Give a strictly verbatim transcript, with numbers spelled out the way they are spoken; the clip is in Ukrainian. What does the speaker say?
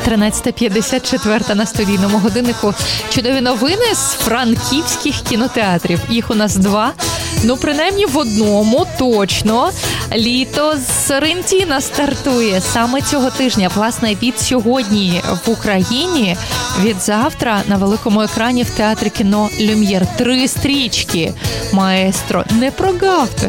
тринадцята п'ятдесят чотири на студійному годиннику. Чудові новини з франківських кінотеатрів. Їх у нас два. Ну, принаймні в одному точно. Літо з Соррентіно стартує саме цього тижня. Власне, від сьогодні в Україні, від завтра на великому екрані в театрі кіно «Люм'єр». Три стрічки. Маестро, не прогавте.